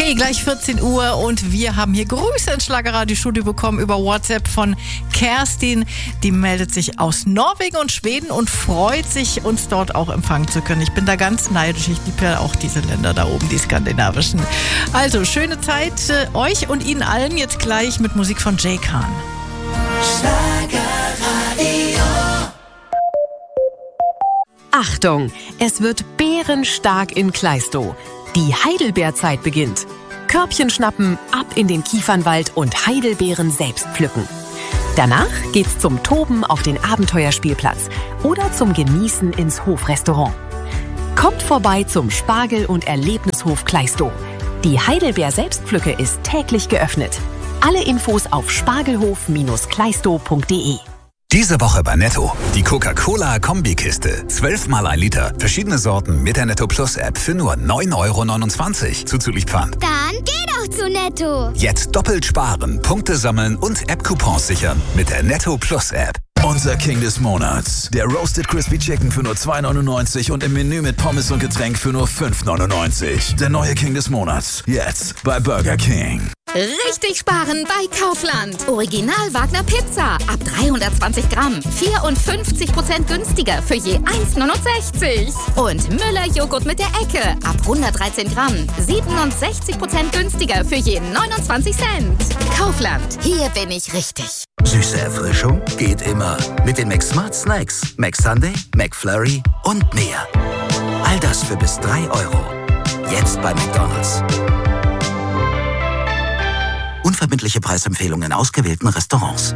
Hey, gleich 14 Uhr und wir haben hier Grüße ins Schlagerradio-Studio bekommen über WhatsApp von Kerstin. Die meldet sich aus Norwegen und Schweden und freut sich, uns dort auch empfangen zu können. Ich bin da ganz neidisch. Ich liebe ja auch diese Länder da oben, die skandinavischen. Also, schöne Zeit euch und Ihnen allen jetzt gleich mit Musik von Jay Khan. Schlagerradio. Achtung, es wird bärenstark in Klaistow. Die Heidelbeerzeit beginnt. Körbchen schnappen, ab in den Kiefernwald und Heidelbeeren selbst pflücken. Danach geht's zum Toben auf den Abenteuerspielplatz oder zum Genießen ins Hofrestaurant. Kommt vorbei zum Spargel- und Erlebnishof Klaistow. Die Heidelbeer-Selbstpflücke ist täglich geöffnet. Alle Infos auf spargelhof-klaistow.de. Diese Woche bei Netto. Die Coca-Cola-Kombikiste. 12 mal 1 Liter. Verschiedene Sorten mit der Netto Plus App für nur 9,29 € zuzüglich Pfand. Dann geh doch zu Netto. Jetzt doppelt sparen, Punkte sammeln und App-Coupons sichern mit der Netto Plus App. Unser King des Monats. Der Roasted Crispy Chicken für nur 2,99 € und im Menü mit Pommes und Getränk für nur 5,99 €. Der neue King des Monats. Jetzt bei Burger King. Richtig sparen bei Kaufland. Original Wagner Pizza. Ab 320 Gramm. 54% günstiger für je 1,69 €. Und Müller Joghurt mit der Ecke. Ab 113 Gramm. 67% günstiger für je 29 Cent. Kaufland. Hier bin ich richtig. Süße Erfrischung geht immer. Mit den McSmart Snacks. McSunday, McFlurry und mehr. All das für bis 3 €. Jetzt bei McDonald's. Unverbindliche Preisempfehlungen in ausgewählten Restaurants.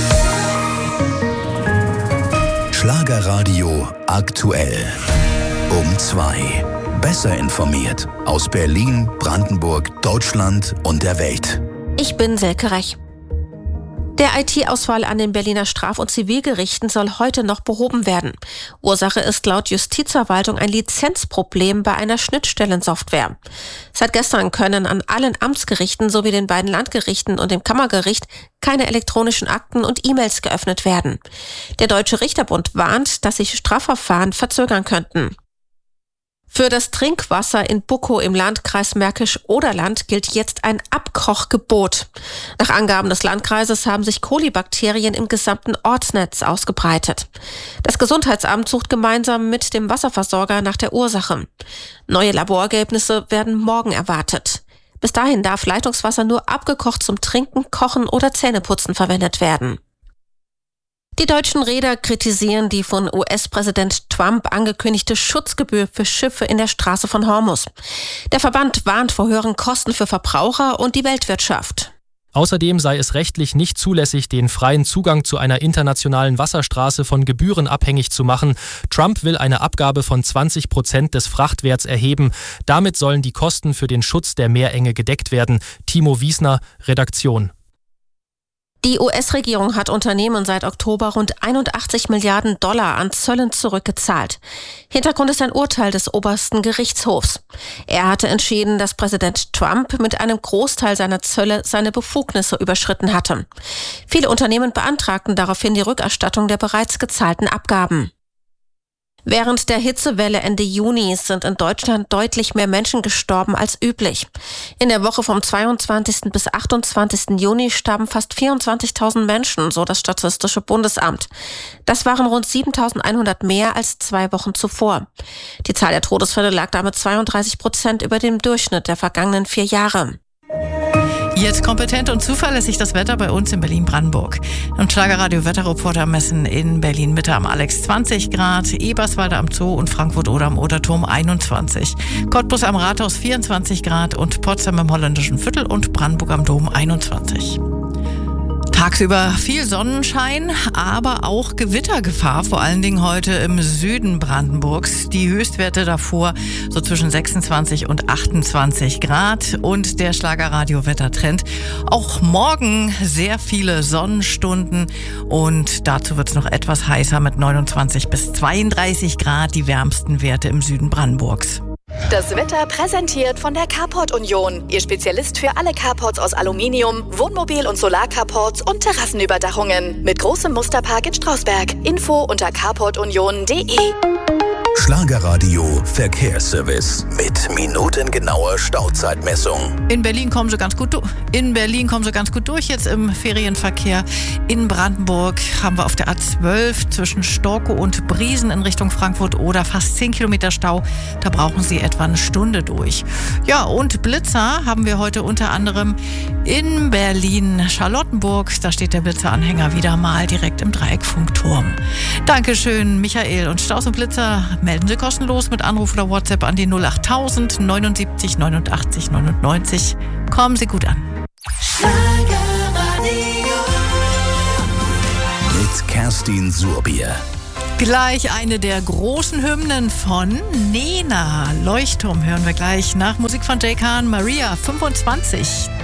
Schlagerradio aktuell. Um 2. Besser informiert aus Berlin, Brandenburg, Deutschland und der Welt. Ich bin Silke Rech. Der IT-Ausfall an den Berliner Straf- und Zivilgerichten soll heute noch behoben werden. Ursache ist laut Justizverwaltung ein Lizenzproblem bei einer Schnittstellensoftware. Seit gestern können an allen Amtsgerichten sowie den beiden Landgerichten und dem Kammergericht keine elektronischen Akten und E-Mails geöffnet werden. Der Deutsche Richterbund warnt, dass sich Strafverfahren verzögern könnten. Für das Trinkwasser in Buckow im Landkreis Märkisch-Oderland gilt jetzt ein Abkochgebot. Nach Angaben des Landkreises haben sich Kolibakterien im gesamten Ortsnetz ausgebreitet. Das Gesundheitsamt sucht gemeinsam mit dem Wasserversorger nach der Ursache. Neue Laborergebnisse werden morgen erwartet. Bis dahin darf Leitungswasser nur abgekocht zum Trinken, Kochen oder Zähneputzen verwendet werden. Die deutschen Reeder kritisieren die von US-Präsident Trump angekündigte Schutzgebühr für Schiffe in der Straße von Hormuz. Der Verband warnt vor höheren Kosten für Verbraucher und die Weltwirtschaft. Außerdem sei es rechtlich nicht zulässig, den freien Zugang zu einer internationalen Wasserstraße von Gebühren abhängig zu machen. Trump will eine Abgabe von 20% des Frachtwerts erheben. Damit sollen die Kosten für den Schutz der Meerenge gedeckt werden. Timo Wiesner, Redaktion. Die US-Regierung hat Unternehmen seit Oktober rund 81 Milliarden $ an Zöllen zurückgezahlt. Hintergrund ist ein Urteil des obersten Gerichtshofs. Er hatte entschieden, dass Präsident Trump mit einem Großteil seiner Zölle seine Befugnisse überschritten hatte. Viele Unternehmen beantragten daraufhin die Rückerstattung der bereits gezahlten Abgaben. Während der Hitzewelle Ende Juni sind in Deutschland deutlich mehr Menschen gestorben als üblich. In der Woche vom 22. bis 28. Juni starben fast 24.000 Menschen, so das Statistische Bundesamt. Das waren rund 7.100 mehr als 2 Wochen zuvor. Die Zahl der Todesfälle lag damit 32% über dem Durchschnitt der vergangenen 4 Jahre. Jetzt kompetent und zuverlässig das Wetter bei uns in Berlin-Brandenburg. Und Schlagerradio-Wetterreporter messen in Berlin-Mitte am Alex 20 Grad, Eberswalde am Zoo und Frankfurt-Oder am Oderturm 21. Cottbus am Rathaus 24 Grad und Potsdam im Holländischen Viertel und Brandenburg am Dom 21. Tagsüber viel Sonnenschein, aber auch Gewittergefahr, vor allen Dingen heute im Süden Brandenburgs. Die Höchstwerte davor so zwischen 26 und 28 Grad und der Schlagerradio-Wettertrend. Auch morgen sehr viele Sonnenstunden und dazu wird es noch etwas heißer mit 29 bis 32 Grad, die wärmsten Werte im Süden Brandenburgs. Das Wetter präsentiert von der Carport Union. Ihr Spezialist für alle Carports aus Aluminium, Wohnmobil- und Solarcarports und Terrassenüberdachungen. Mit großem Musterpark in Strausberg. Info unter carportunion.de. Schlagerradio Verkehrsservice mit minutengenauer Stauzeitmessung. In Berlin kommen sie ganz gut durch jetzt im Ferienverkehr. In Brandenburg haben wir auf der A12 zwischen Storkow und Briesen in Richtung Frankfurt oder fast 10 Kilometer Stau. Da brauchen Sie etwa eine Stunde durch. Ja, und Blitzer haben wir heute unter anderem in Berlin-Charlottenburg. Da steht der Blitzeranhänger wieder mal direkt im Dreieckfunkturm. Dankeschön, Michael. Und Staus und Blitzer melden Sie kostenlos mit Anruf oder WhatsApp an die 08000 79 89 99. Kommen Sie gut an. Mit Kerstin Surbier. Gleich eine der großen Hymnen von Nena. Leuchtturm hören wir gleich nach Musik von Jay Khan, Maria 25.